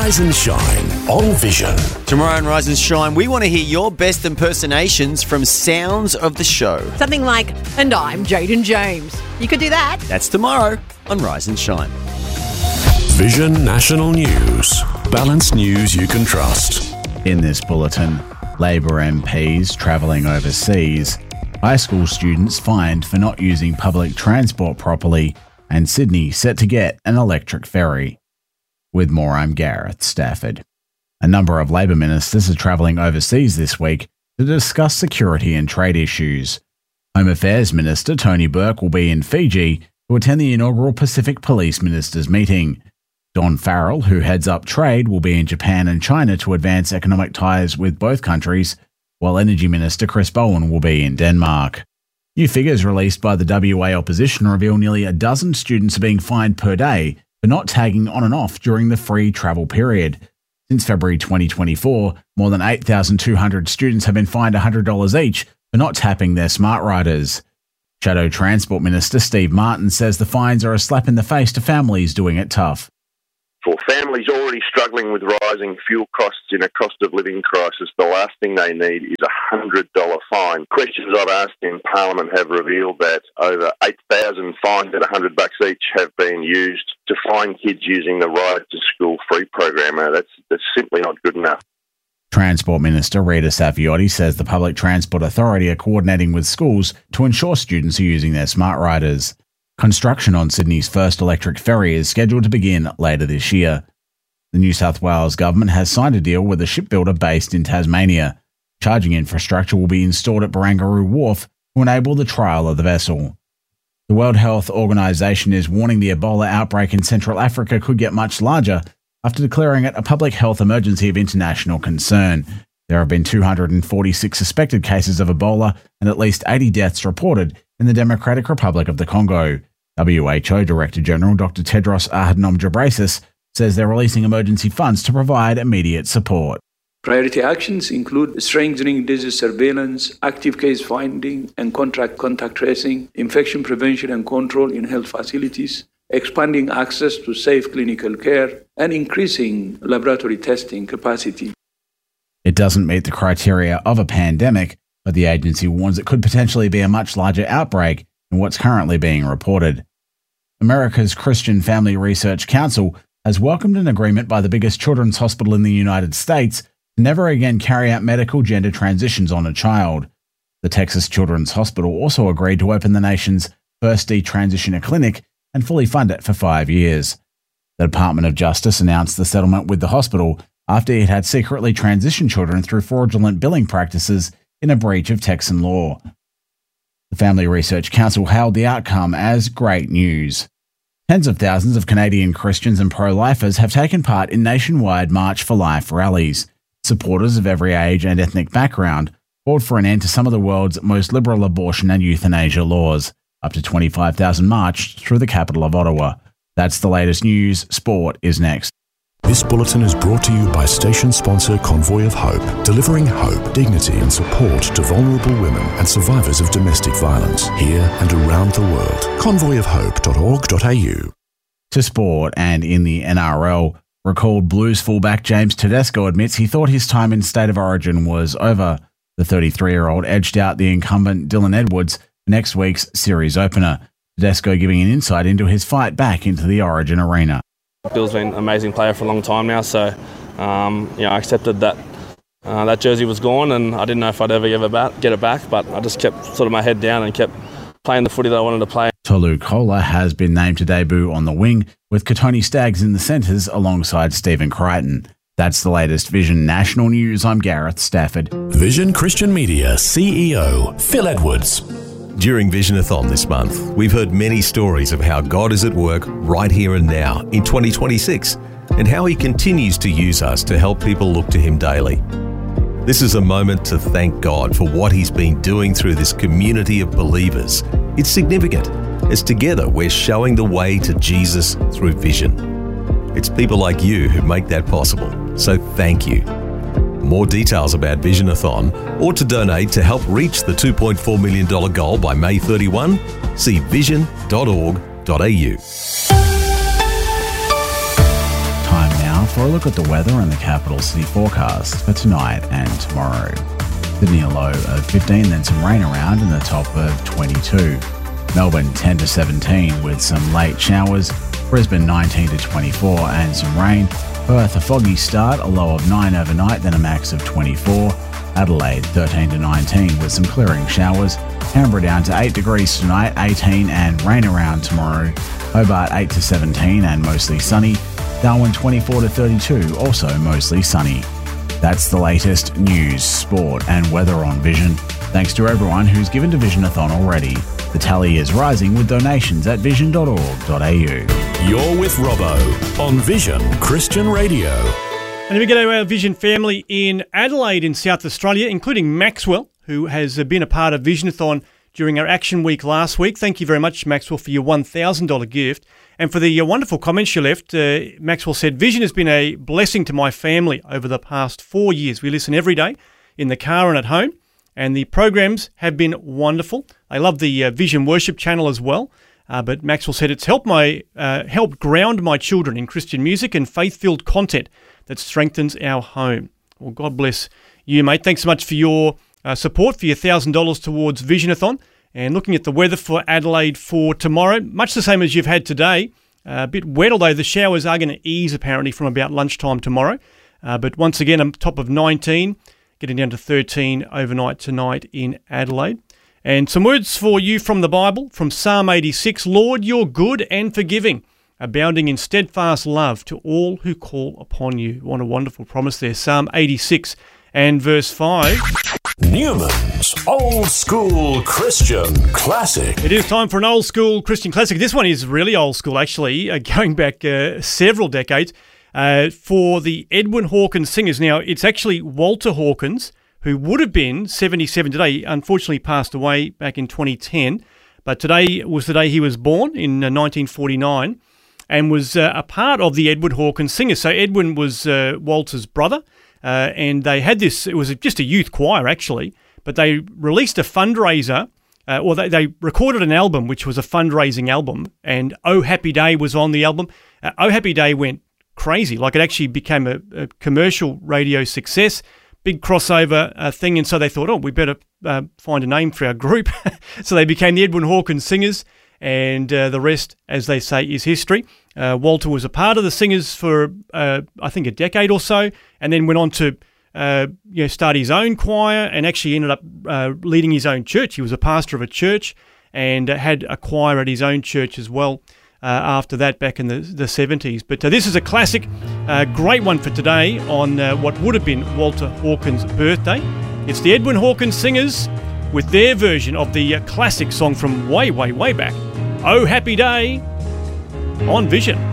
Rise and Shine on Vision. Tomorrow on Rise and Shine, we want to hear your best impersonations from sounds of the show. Something like, and I'm Jaden James. You could do that. That's tomorrow on Rise and Shine. Vision National News. Balanced news you can trust. In this bulletin, Labor MPs travelling overseas, high school students fined for not using public transport properly, and Sydney set to get an electric ferry. With more, I'm Gareth Stafford. A number of Labor ministers are travelling overseas this week to discuss security and trade issues. Home Affairs Minister Tony Burke will be in Fiji to attend the inaugural Pacific Police Ministers meeting. Don Farrell, who heads up trade, will be in Japan and China to advance economic ties with both countries, while Energy Minister Chris Bowen will be in Denmark. New figures released by the WA opposition reveal nearly a dozen students are being fined per day for not tagging on and off during the free travel period. Since February 2024, more than 8,200 students have been fined $100 each for not tapping their smart riders. Shadow Transport Minister Steve Martin says the fines are a slap in the face to families doing it tough. For families already struggling with rising fuel costs in a cost of living crisis, the last thing they need is a $100 fine. Questions I've asked in Parliament have revealed that over 8,000 fines at $100 each have been used to fine kids using the Ride to School free program. That's simply not good enough. Transport Minister Rita Saviotti says the Public Transport Authority are coordinating with schools to ensure students are using their smart riders. Construction on Sydney's first electric ferry is scheduled to begin later this year. The New South Wales government has signed a deal with a shipbuilder based in Tasmania. Charging infrastructure will be installed at Barangaroo Wharf to enable the trial of the vessel. The World Health Organization is warning the Ebola outbreak in Central Africa could get much larger after declaring it a public health emergency of international concern. There have been 246 suspected cases of Ebola and at least 80 deaths reported in the Democratic Republic of the Congo. WHO Director General Dr. Tedros Adhanom Ghebreyesus says they're releasing emergency funds to provide immediate support. Priority actions include strengthening disease surveillance, active case finding and contact tracing, infection prevention and control in health facilities, expanding access to safe clinical care, and increasing laboratory testing capacity. It doesn't meet the criteria of a pandemic, but the agency warns it could potentially be a much larger outbreak than what's currently being reported. America's Christian Family Research Council has welcomed an agreement by the biggest children's hospital in the United States to never again carry out medical gender transitions on a child. The Texas Children's Hospital also agreed to open the nation's first detransitioner clinic and fully fund it for 5 years. The Department of Justice announced the settlement with the hospital after it had secretly transitioned children through fraudulent billing practices in a breach of Texan law. The Family Research Council hailed the outcome as great news. Tens of thousands of Canadian Christians and pro-lifers have taken part in nationwide March for Life rallies. Supporters of every age and ethnic background called for an end to some of the world's most liberal abortion and euthanasia laws. Up to 25,000 marched through the capital of Ottawa. That's the latest news. Sport is next. This bulletin is brought to you by station sponsor Convoy of Hope, delivering hope, dignity and support to vulnerable women and survivors of domestic violence here and around the world. convoyofhope.org.au. To sport, and in the NRL, recalled Blues fullback James Tedesco admits he thought his time in State of Origin was over. The 33-year-old edged out the incumbent Dylan Edwards for next week's series opener. Tedesco giving an insight into his fight back into the Origin arena. Bill's been an amazing player for a long time now, so I accepted that that jersey was gone, and I didn't know if I'd ever get it back, but I just kept sort of my head down and kept playing the footy that I wanted to play. Tolu Kola has been named to debut on the wing, with Katoni Staggs in the centres alongside Stephen Crichton. That's the latest Vision National News. I'm Gareth Stafford. Vision Christian Media CEO Phil Edwards. During Visionathon this month, we've heard many stories of how God is at work right here and now in 2026 and how He continues to use us to help people look to Him daily. This is a moment to thank God for what He's been doing through this community of believers. It's significant, as together we're showing the way to Jesus through vision. It's people like you who make that possible, so thank you. More details about Visionathon or to donate to help reach the $2.4 million goal by May 31, see vision.org.au. Time now for for a look at the weather and the capital city forecast for tonight and tomorrow. Sydney a low of 15, then some rain around and the top of 22. Melbourne 10 to 17 with some late showers. Brisbane 19 to 24 and some rain. Perth a foggy start, a low of 9 overnight, then a max of 24. Adelaide 13 to 19 with some clearing showers. Canberra down to 8 degrees tonight, 18 and rain around tomorrow. Hobart 8 to 17 and mostly sunny. Darwin 24 to 32, also mostly sunny. That's the latest news, sport and weather on Vision. Thanks to everyone who's given to Visionathon already. The tally is rising with donations at vision.org.au. You're with Robbo on Vision Christian Radio. And we get our Vision family in Adelaide in South Australia, including Maxwell, who has been a part of Visionathon during our Action Week last week. Thank you very much, Maxwell, for your $1,000 gift. And for the wonderful comments you left. Maxwell said, Vision has been a blessing to my family over the past 4 years. We listen every day in the car and at home, and the programs have been wonderful. I love the Vision Worship channel as well. But Maxwell said it's helped ground my children in Christian music and faith-filled content that strengthens our home. Well, God bless you, mate. Thanks so much for your support, for your $1,000 towards Visionathon. And looking at the weather for Adelaide for tomorrow, much the same as you've had today. A bit wet, although the showers are going to ease apparently from about lunchtime tomorrow. But once again, a top of 19, getting down to 13 overnight tonight in Adelaide. And some words for you from the Bible, from Psalm 86. Lord, you're good and forgiving, abounding in steadfast love to all who call upon you. What a wonderful promise there. Psalm 86 and verse 5. Newman's Old School Christian Classic. It is time for an old school Christian classic. This one is really old school, actually, going back several decades. For the Edwin Hawkins Singers. Now, it's actually Walter Hawkins, who would have been 77 today, unfortunately passed away back in 2010. But today was the day he was born in 1949 and was a part of the Edwin Hawkins Singers. So Edwin was Walter's brother, and they had this, it was just a youth choir actually, but they released a fundraiser, they recorded an album which was a fundraising album, and Oh Happy Day was on the album. Oh Happy Day went crazy, like it actually became a commercial radio success. Big crossover thing, and so they thought, we better find a name for our group. So they became the Edwin Hawkins Singers, and the rest, as they say, is history. Walter was a part of the Singers for, I think, a decade or so, and then went on to start his own choir, and actually ended up leading his own church. He was a pastor of a church, and had a choir at his own church as well. After that, back in the 70s. But this is a classic, great one for today on what would have been Walter Hawkins' birthday. It's the Edwin Hawkins Singers with their version of the classic song from way, way, way back, Oh Happy Day, on Vision.